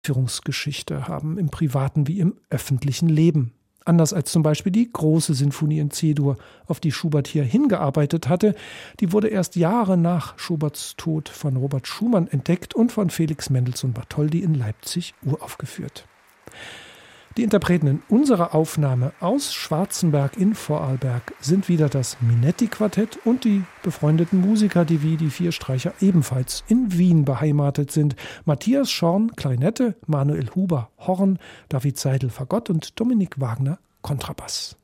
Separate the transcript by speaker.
Speaker 1: Führungsgeschichte haben, im privaten wie im öffentlichen Leben. Anders als zum Beispiel die große Sinfonie in C-Dur, auf die Schubert hier hingearbeitet hatte, die wurde erst Jahre nach Schuberts Tod von Robert Schumann entdeckt und von Felix Mendelssohn Bartholdy in Leipzig uraufgeführt. Die Interpreten in unserer Aufnahme aus Schwarzenberg in Vorarlberg sind wieder das Minetti-Quartett und die befreundeten Musiker, die wie die Vierstreicher ebenfalls in Wien beheimatet sind. Matthias Schorn, Klarinette, Manuel Huber, Horn, David Seidel, Fagott und Dominik Wagner, Kontrabass.